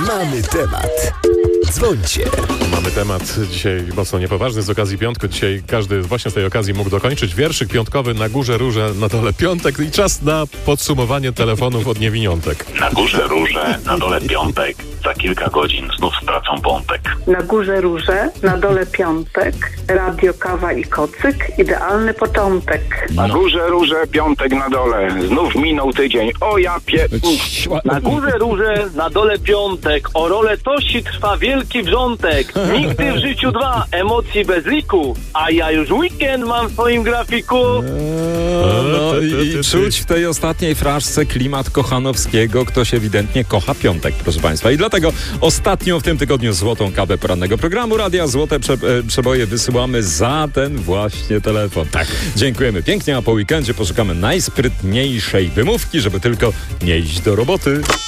Mamy temat. Dzwońcie. Mamy temat dzisiaj mocno niepoważny z okazji piątku. Dzisiaj każdy właśnie z tej okazji mógł dokończyć wierszyk piątkowy Na górze róże, na dole piątek i czas na podsumowanie telefonów od niewiniątek. Na górze róże, na dole piątek. Za kilka godzin znów stracą wątek. Na górze róże, na dole piątek. Radio, kawa i kocyk. Idealny początek. Na górze róże, piątek na dole. Znów minął tydzień. O ja Na górze róże, na dole piątek. O rolę tości trwa wielki wrzątek. Nigdy w życiu dwa, emocji bez liku. A ja już weekend mam w swoim grafiku. No i czuć w tej ostatniej fraszce klimat Kochanowskiego. Ktoś ewidentnie kocha piątek, proszę Państwa. I dlatego ostatnią w tym tygodniu złotą kawę porannego programu Radia Złote Przeboje wysyłamy za ten właśnie telefon. Tak. Dziękujemy pięknie, a po weekendzie poszukamy najsprytniejszej wymówki, żeby tylko nie iść do roboty.